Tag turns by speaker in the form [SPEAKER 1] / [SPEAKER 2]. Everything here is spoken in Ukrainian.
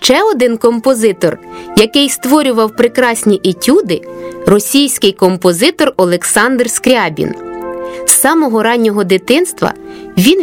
[SPEAKER 1] Ще один композитор, який створював прекрасні етюди – російський композитор Олександр Скрябін. З самого раннього дитинства він